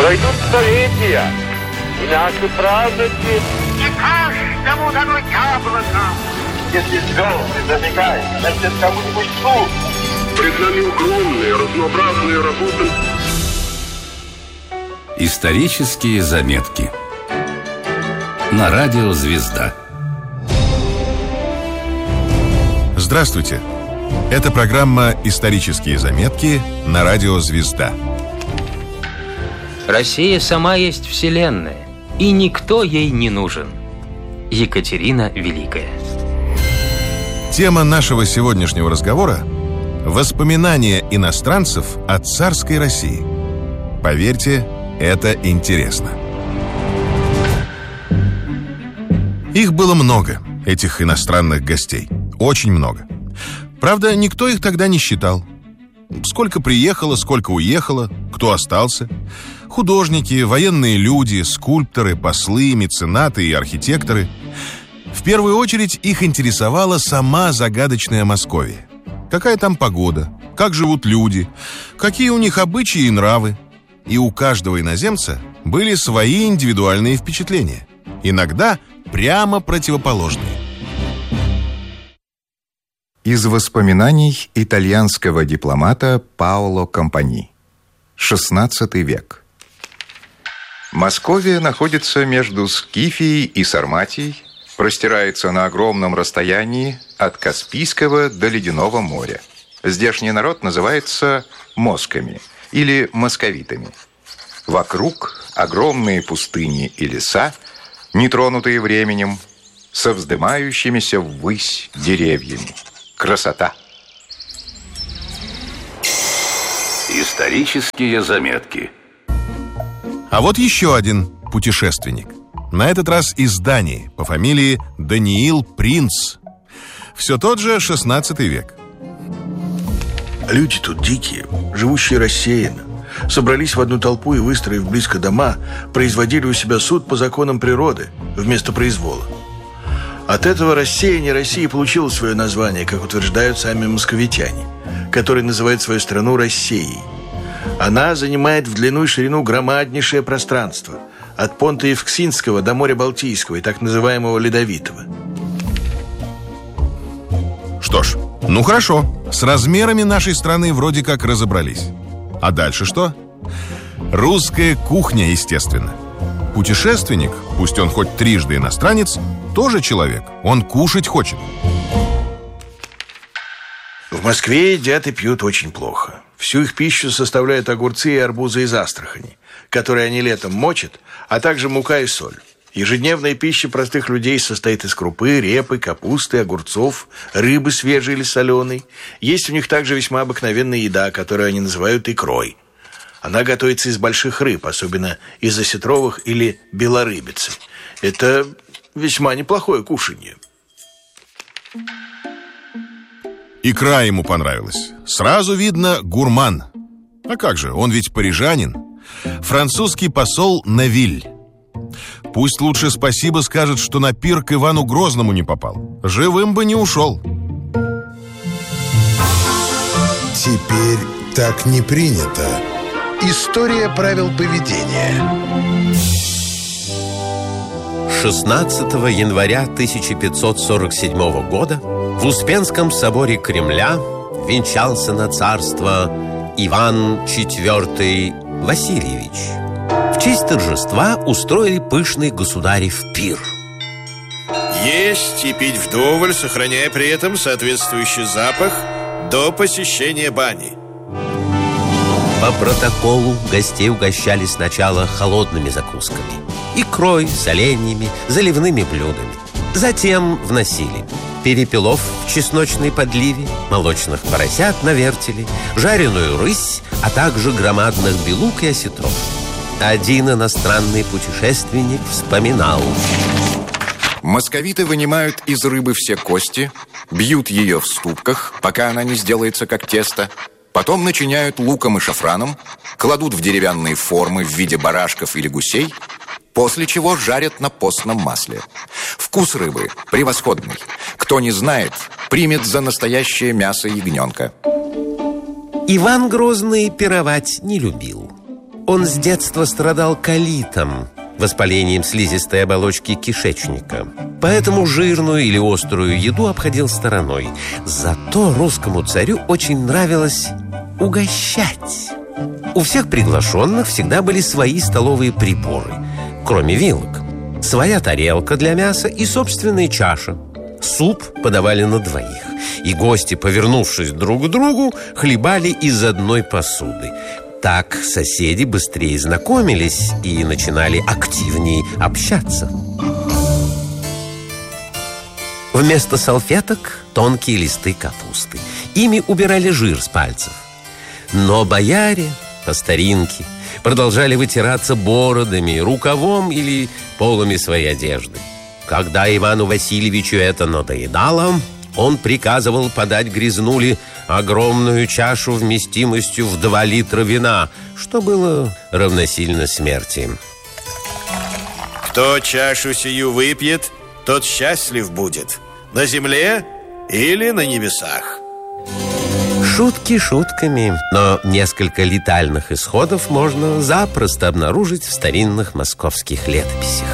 Пройдут столетия, и наши праздники... Не каждому дано яблоко. Если звезды зажигают, значит, кому-нибудь суд. Пред нами огромные, разнообразные работы. Исторические заметки на радио «Звезда». Здравствуйте! Это программа «Исторические заметки» на радио «Звезда». Россия сама есть вселенная, и никто ей не нужен. Екатерина Великая. Тема нашего сегодняшнего разговора – воспоминания иностранцев о царской России. Поверьте, это интересно. Их было много, этих иностранных гостей. Очень много. Правда, никто их тогда не считал. Сколько приехало, сколько уехало, кто остался. Художники, военные люди, скульпторы, послы, меценаты и архитекторы. В первую очередь их интересовала сама загадочная Московия. Какая там погода, как живут люди, какие у них обычаи и нравы. И у каждого иноземца были свои индивидуальные впечатления. Иногда прямо противоположные. Из воспоминаний итальянского дипломата Паоло Компани. XVI век. Московия находится между Скифией и Сарматией, простирается на огромном расстоянии от Каспийского до Ледяного моря. Здешний народ называется москами или московитами. Вокруг огромные пустыни и леса, нетронутые временем, со вздымающимися ввысь деревьями. Красота! Исторические заметки. А вот еще один путешественник. На этот раз из Дании, по фамилии Даниил Принц. Все тот же XVI век. Люди тут дикие, живущие рассеянно. Собрались в одну толпу и, выстроив близко дома, производили у себя суд по законам природы вместо произвола. От этого рассеяния Россия получила свое название, как утверждают сами московитяне, которые называют свою страну Россией. Она занимает в длину и ширину громаднейшее пространство, от понта Евксинского до моря Балтийского и так называемого Ледовитого. Что ж, ну хорошо, с размерами нашей страны вроде как разобрались. А дальше что? Русская кухня, естественно. Путешественник, пусть он хоть трижды иностранец, тоже человек, он кушать хочет. В Москве едят и пьют очень плохо. Всю их пищу составляют огурцы и арбузы из Астрахани, которые они летом мочат, а также мука и соль. Ежедневная пища простых людей состоит из крупы, репы, капусты, огурцов, рыбы свежей или соленой. Есть у них также весьма обыкновенная еда, которую они называют икрой. Она готовится из больших рыб, особенно из осетровых или белорыбицы. Это весьма неплохое кушанье. Икра ему понравилась. Сразу видно, гурман. А как же, он ведь парижанин. Французский посол Невиль. Пусть лучше спасибо скажет, что на пир к Ивану Грозному не попал. Живым бы не ушел. Теперь так не принято. История правил поведения. 16 января 1547 года в Успенском соборе Кремля венчался на царство Иван IV Васильевич. В честь торжества устроили пышный государев пир. Есть и пить вдоволь, сохраняя при этом соответствующий запах до посещения бани. По протоколу гостей угощали сначала холодными закусками: икрой, соленьями, заливными блюдами. Затем вносили перепелов в чесночной подливе, молочных поросят на вертеле, жареную рысь, а также громадных белук и осетров. Один иностранный путешественник вспоминал: московиты вынимают из рыбы все кости, бьют ее в ступках, пока она не сделается как тесто. Потом начиняют луком и шафраном, кладут в деревянные формы в виде барашков или гусей, после чего жарят на постном масле. Вкус рыбы превосходный. Кто не знает, примет за настоящее мясо ягненка. Иван Грозный пировать не любил. Он с детства страдал колитом, воспалением слизистой оболочки кишечника. Поэтому жирную или острую еду обходил стороной. Зато русскому царю очень нравилось угощать. У всех приглашенных всегда были свои столовые приборы, кроме вилок. Своя тарелка для мяса и собственная чаша. Суп подавали на двоих, и гости, повернувшись друг к другу, хлебали из одной посуды. Так соседи быстрее знакомились и начинали активнее общаться. Вместо салфеток тонкие листы капусты. Ими убирали жир с пальцев. Но бояре по старинке продолжали вытираться бородами, рукавом или полами своей одежды. Когда Ивану Васильевичу это надоедало, он приказывал подать грязнуле огромную чашу вместимостью в 2 литра вина, что было равносильно смерти. Кто чашу сию выпьет, тот счастлив будет. На земле или на небесах. Шутки шутками, но несколько летальных исходов можно запросто обнаружить в старинных московских летописях.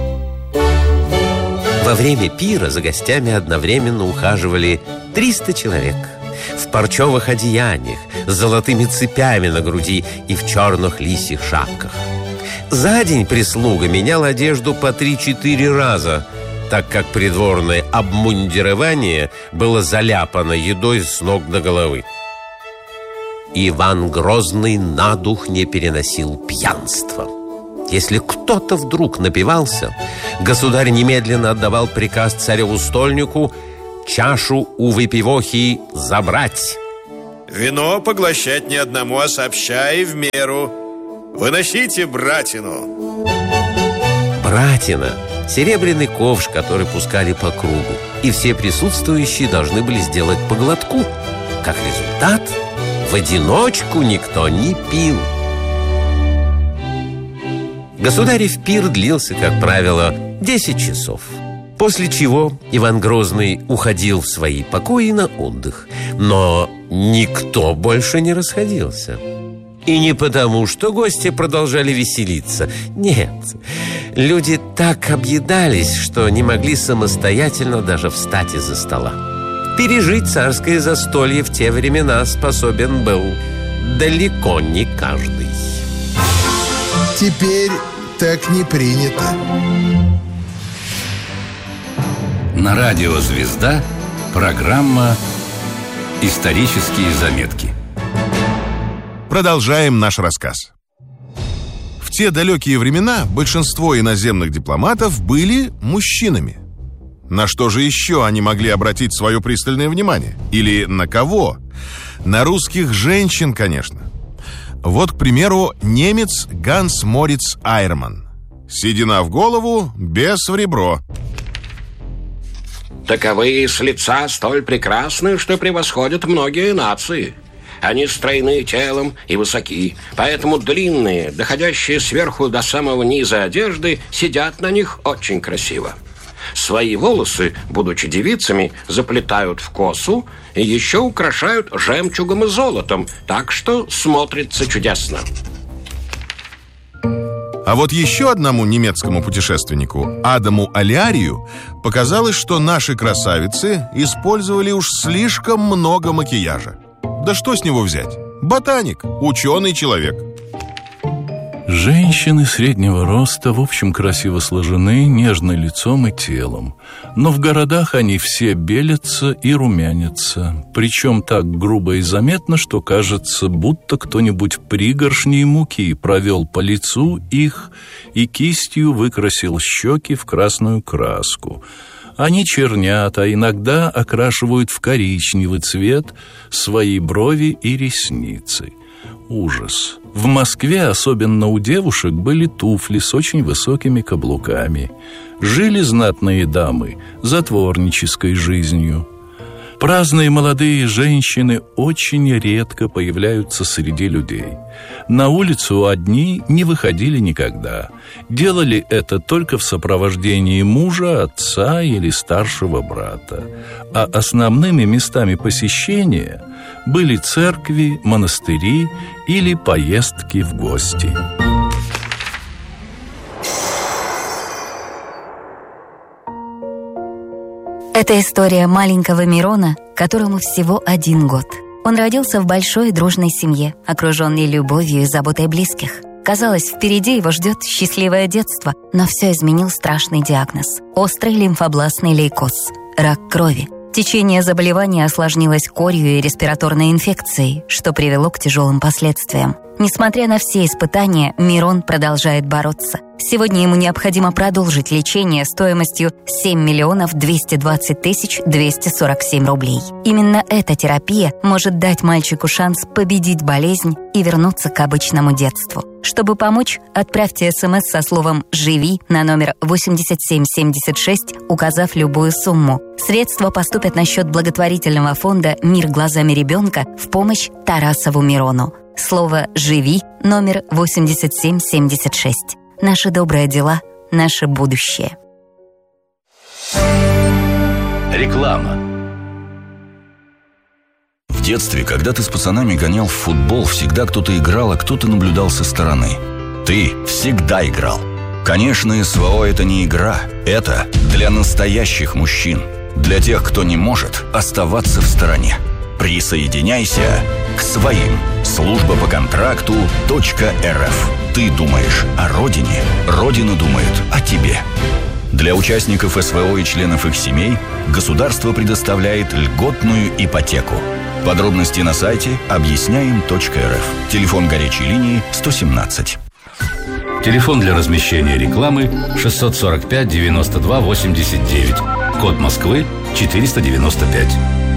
Во время пира за гостями одновременно ухаживали 300 человек в парчевых одеяниях, с золотыми цепями на груди и в черных лисьих шапках. За день прислуга меняла одежду по 3-4 раза, так как придворное обмундирование было заляпано едой с ног до головы. Иван Грозный на дух не переносил пьянства. Если кто-то вдруг напивался, государь немедленно отдавал приказ цареву-стольнику чашу у выпивохи забрать. Вино поглощать не одному, а сообща и в меру. Выносите братину. Братина – серебряный ковш, который пускали по кругу, и все присутствующие должны были сделать по глотку. Как результат, в одиночку никто не пил. Государев пир длился, как правило, 10 часов. После чего Иван Грозный уходил в свои покои на отдых. Но никто больше не расходился. И не потому, что гости продолжали веселиться. Нет, люди так объедались, что не могли самостоятельно даже встать из-за стола. Пережить царское застолье в те времена способен был далеко не каждый. Теперь так не принято. На радио «Звезда» программа «Исторические заметки». Продолжаем наш рассказ. В те далекие времена большинство иноземных дипломатов были мужчинами. На что же еще они могли обратить свое пристальное внимание? Или на кого? На русских женщин, конечно. Вот, к примеру, немец Ганс Мориц Айрман. Седина в голову, бес в ребро. Таковые с лица столь прекрасны, что превосходят многие нации. Они стройны телом и высоки, поэтому длинные, доходящие сверху до самого низа одежды, сидят на них очень красиво. Свои волосы, будучи девицами, заплетают в косу и еще украшают жемчугом и золотом, так что смотрится чудесно. А вот еще одному немецкому путешественнику, Адаму Алиарию, показалось, что наши красавицы использовали уж слишком много макияжа. Да что с него взять? Ботаник, ученый человек. Женщины среднего роста, в общем, красиво сложены, нежны лицом и телом. Но в городах они все белятся и румянятся. Причем так грубо и заметно, что кажется, будто кто-нибудь пригоршней муки провел по лицу их и кистью выкрасил щеки в красную краску. Они чернят, а иногда окрашивают в коричневый цвет свои брови и ресницы. Ужас. В Москве, особенно у девушек, были туфли с очень высокими каблуками. Жили знатные дамы затворнической жизнью. Праздные молодые женщины очень редко появляются среди людей. На улицу одни не выходили никогда. Делали это только в сопровождении мужа, отца или старшего брата. А основными местами посещения были церкви, монастыри или поездки в гости. Это история маленького Мирона, которому всего 1 год. Он родился в большой дружной семье, окруженный любовью и заботой близких. Казалось, впереди его ждет счастливое детство, но все изменил страшный диагноз – острый лимфобластный лейкоз – рак крови. Течение заболевания осложнилось корью и респираторной инфекцией, что привело к тяжелым последствиям. Несмотря на все испытания, Мирон продолжает бороться. Сегодня ему необходимо продолжить лечение стоимостью 7 220 247 рублей. Именно эта терапия может дать мальчику шанс победить болезнь и вернуться к обычному детству. Чтобы помочь, отправьте СМС со словом «Живи» на номер 8776, указав любую сумму. Средства поступят на счет благотворительного фонда «Мир глазами ребенка» в помощь Тарасову Мирону. Слово «Живи» номер 8776. Наши добрые дела, наше будущее. Реклама. В детстве, когда ты с пацанами гонял в футбол, всегда кто-то играл, а кто-то наблюдал со стороны. Ты всегда играл. Конечно, СВО – это не игра. Это для настоящих мужчин. Для тех, кто не может оставаться в стороне. Присоединяйся к своим. Служба по контракту .рф. Ты думаешь о родине, Родина думает о тебе. Для участников СВО и членов их семей государство предоставляет льготную ипотеку. Подробности на сайте объясняем.рф. Телефон горячей линии 117. Телефон для размещения рекламы 645 92 89. Код Москвы 495.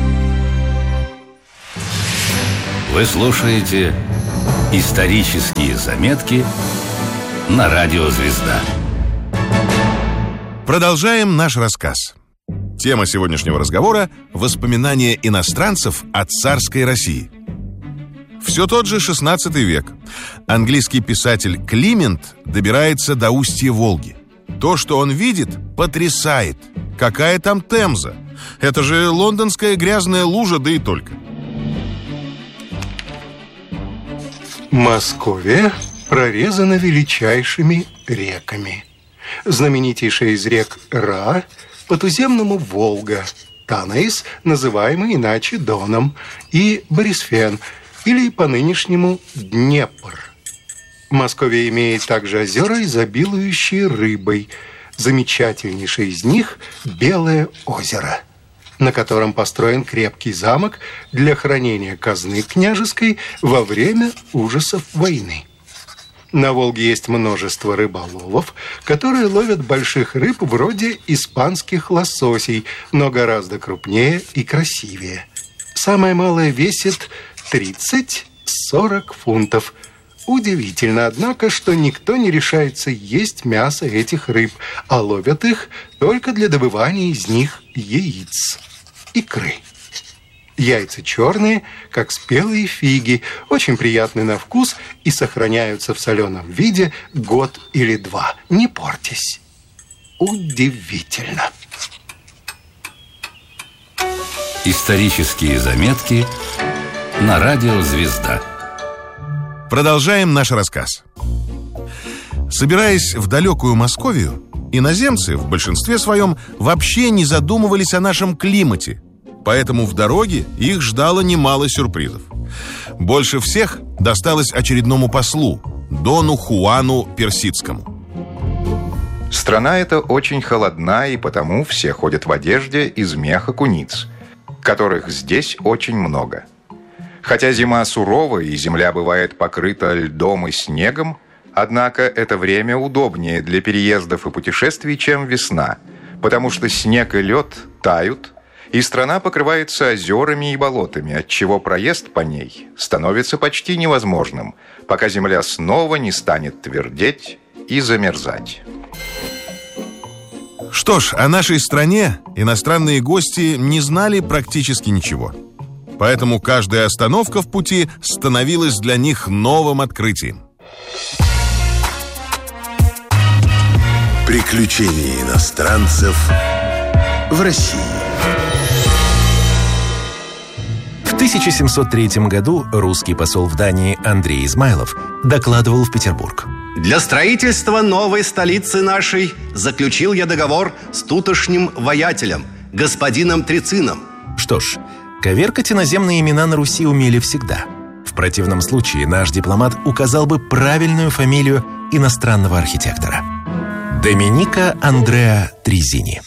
Вы слушаете «Исторические заметки» на радио «Звезда». Продолжаем наш рассказ. Тема сегодняшнего разговора – воспоминания иностранцев о царской России. Все тот же 16 век. Английский писатель Климент добирается до устья Волги. То, что он видит, потрясает. Какая там Темза? Это же лондонская грязная лужа, да и только. Московия прорезана величайшими реками. Знаменитейшая из рек Ра, по-туземному Волга, Танаис, называемый иначе Доном, и Борисфен, или по-нынешнему Днепр. Московия имеет также озера, изобилующие рыбой. Замечательнейшее из них – Белое озеро, на котором построен крепкий замок для хранения казны княжеской во время ужасов войны. На Волге есть множество рыболовов, которые ловят больших рыб вроде испанских лососей, но гораздо крупнее и красивее. Самое малое весит 30-40 фунтов. Удивительно, однако, что никто не решается есть мясо этих рыб, а ловят их только для добывания из них яиц. Икры. Яйца черные, как спелые фиги, очень приятны на вкус и сохраняются в соленом виде год или два. Не портись. Удивительно. Исторические заметки на радио «Звезда». Продолжаем наш рассказ. Собираясь в далекую Московию, иноземцы в большинстве своем вообще не задумывались о нашем климате, поэтому в дороге их ждало немало сюрпризов. Больше всех досталось очередному послу, Дону Хуану Персидскому. Страна эта очень холодна, и потому все ходят в одежде из меха куниц, которых здесь очень много. Хотя зима суровая и земля бывает покрыта льдом и снегом, однако это время удобнее для переездов и путешествий, чем весна, потому что снег и лед тают, и страна покрывается озерами и болотами, отчего проезд по ней становится почти невозможным, пока земля снова не станет твердеть и замерзать. Что ж, о нашей стране иностранные гости не знали практически ничего. Поэтому каждая остановка в пути становилась для них новым открытием. Приключения иностранцев в России. В 1703 году русский посол в Дании Андрей Измайлов докладывал в Петербург. Для строительства новой столицы нашей заключил я договор с тутошним воятелем, господином Трицином. Что ж, коверкать иноземные имена на Руси умели всегда. В противном случае наш дипломат указал бы правильную фамилию иностранного архитектора. Доменико Андреа Трезини.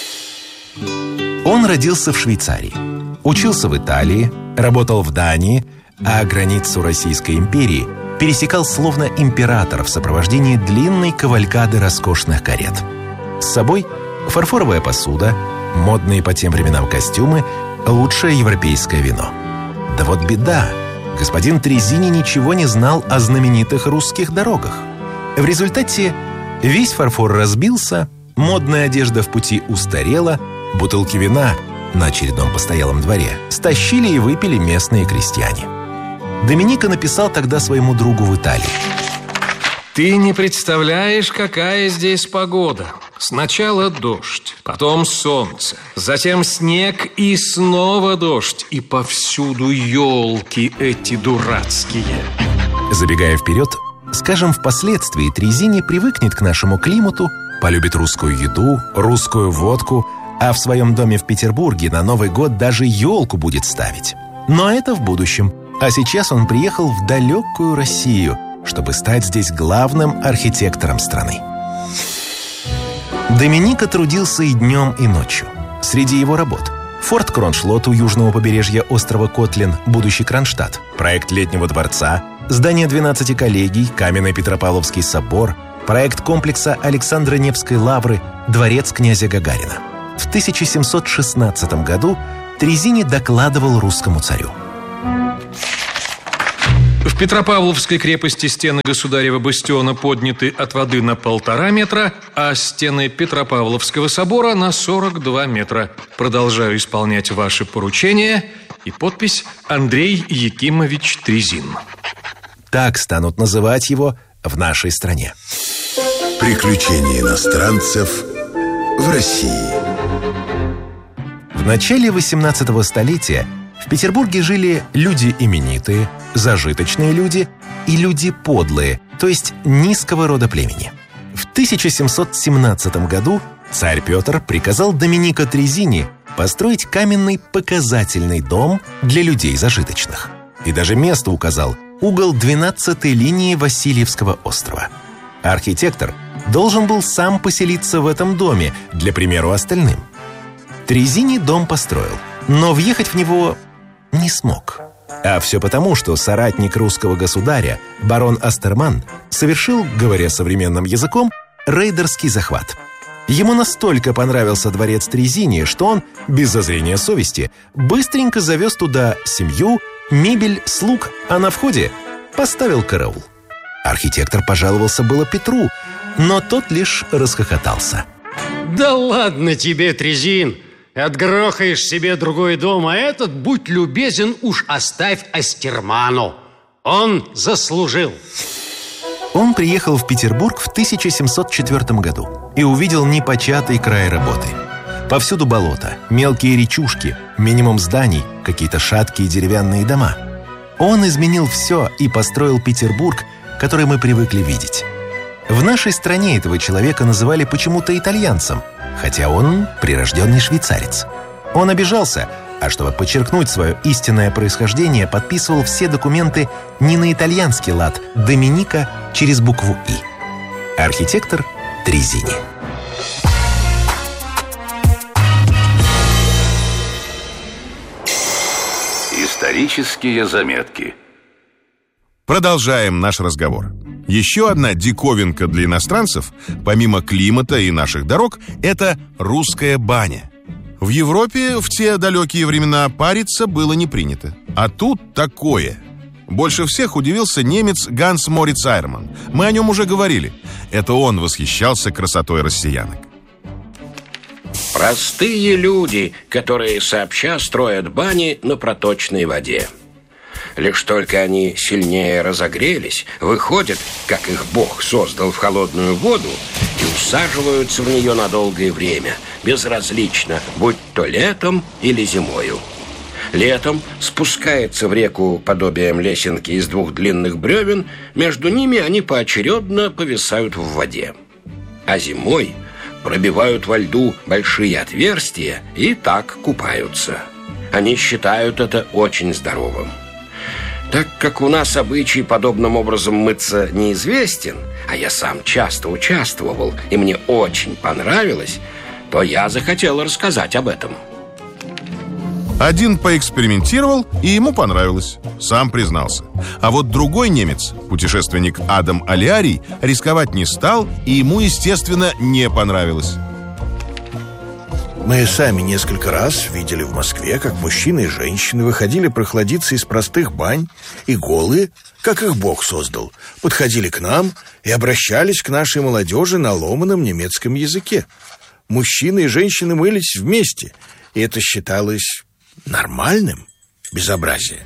Он родился в Швейцарии, учился в Италии, работал в Дании, а границу Российской империи пересекал словно император в сопровождении длинной кавалькады роскошных карет. С собой фарфоровая посуда, модные по тем временам костюмы, лучшее европейское вино. Да вот беда, господин Трезини ничего не знал о знаменитых русских дорогах. В результате весь фарфор разбился, модная одежда в пути устарела, бутылки вина на очередном постоялом дворе стащили и выпили местные крестьяне. Доменико написал тогда своему другу в Италии. Ты не представляешь, какая здесь погода. Сначала дождь, потом солнце, затем снег и снова дождь. И повсюду елки эти дурацкие. Забегая вперед, скажем, впоследствии Трезини привыкнет к нашему климату, полюбит русскую еду, русскую водку, а в своем доме в Петербурге на Новый год даже елку будет ставить. Но это в будущем. А сейчас он приехал в далекую Россию, чтобы стать здесь главным архитектором страны. Доменико трудился и днем, и ночью. Среди его работ форт Кроншлот у южного побережья острова Котлин, будущий Кронштадт, проект Летнего дворца, здание 12 коллегий, каменный Петропавловский собор, проект комплекса Александра Невской лавры, дворец князя Гагарина. В 1716 году Трезини докладывал русскому царю. В Петропавловской крепости стены государева бастиона подняты от воды на 1,5 метра, а стены Петропавловского собора на 42 метра. Продолжаю исполнять ваши поручения. И подпись Андрей Якимович Трезин. Так станут называть его в нашей стране. Приключения иностранцев в России. В начале 18 столетия в Петербурге жили люди именитые, зажиточные люди и люди подлые, то есть низкого рода племени. В 1717 году царь Петр приказал Доменико Трезини построить каменный показательный дом для людей зажиточных. И даже место указал – угол 12-й линии Васильевского острова. Архитектор должен был сам поселиться в этом доме, для примеру остальным. Трезини дом построил, но въехать в него не смог. А все потому, что соратник русского государя, барон Астерман, совершил, говоря современным языком, рейдерский захват. Ему настолько понравился дворец Трезини, что он, без зазрения совести, быстренько завез туда семью, мебель, слуг, а на входе поставил караул. Архитектор пожаловался было Петру, но тот лишь расхохотался. Да ладно тебе, Трезин! Отгрохаешь себе другой дом, а этот, будь любезен, уж оставь Астерману. Он заслужил. Он приехал в Петербург в 1704 году и увидел непочатый край работы. Повсюду болото, мелкие речушки, минимум зданий, какие-то шаткие деревянные дома. Он изменил все и построил Петербург, который мы привыкли видеть. В нашей стране этого человека называли почему-то итальянцем, хотя он прирожденный швейцарец. Он обижался, а чтобы подчеркнуть свое истинное происхождение, подписывал все документы не на итальянский лад, Доменико через букву «И». Архитектор Трезини. Исторические заметки. Продолжаем наш разговор. Еще одна диковинка для иностранцев, помимо климата и наших дорог, это русская баня. В Европе в те далекие времена париться было не принято. А тут такое. Больше всех удивился немец Ганс Мориц Айрман. Мы о нем уже говорили. Это он восхищался красотой россиянок. Простые люди, которые сообща строят бани на проточной воде. Лишь только они сильнее разогрелись, выходят, как их Бог создал, в холодную воду и усаживаются в нее на долгое время, безразлично, будь то летом или зимою. Летом спускается в реку подобием лесенки из 2 длинных бревен, между ними они поочередно повисают в воде. А зимой пробивают во льду большие отверстия и так купаются. Они считают это очень здоровым. Так как у нас обычай подобным образом мыться неизвестен, а я сам часто участвовал, и мне очень понравилось, то я захотел рассказать об этом. Один поэкспериментировал, и ему понравилось. Сам признался. А вот другой немец, путешественник Адам Алиарий, рисковать не стал, и ему, естественно, не понравилось. Мы сами несколько раз видели в Москве, как мужчины и женщины выходили прохладиться из простых бань и голые, как их Бог создал, подходили к нам и обращались к нашей молодежи на ломаном немецком языке. Мужчины и женщины мылись вместе, и это считалось нормальным безобразием.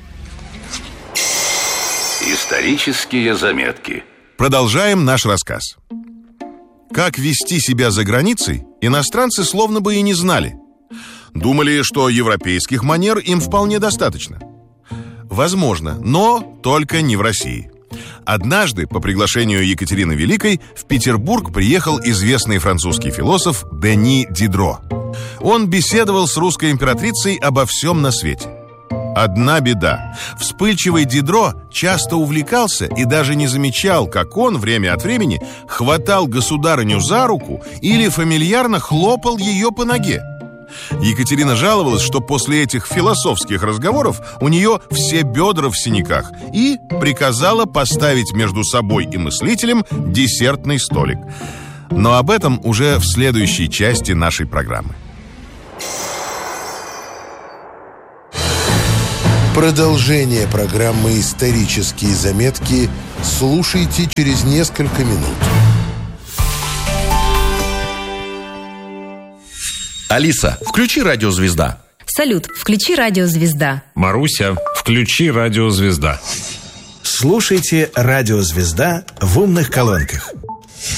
Исторические заметки. Продолжаем наш рассказ. Как вести себя за границей, иностранцы словно бы и не знали. Думали, что европейских манер им вполне достаточно. Возможно, но только не в России. Однажды, по приглашению Екатерины Великой, в Петербург приехал известный французский философ Дени Дидро. Он беседовал с русской императрицей обо всем на свете. Одна беда. Вспыльчивый Дидро часто увлекался и даже не замечал, как он время от времени хватал государыню за руку или фамильярно хлопал ее по ноге. Екатерина жаловалась, что после этих философских разговоров у нее все бедра в синяках, и приказала поставить между собой и мыслителем десертный столик. Но об этом уже в следующей части нашей программы. Продолжение программы «Исторические заметки» слушайте через несколько минут. Алиса, включи «Радио Звезда». Салют, включи «Радио Звезда». Маруся, включи «Радио Звезда». Слушайте «Радио Звезда» в умных колонках.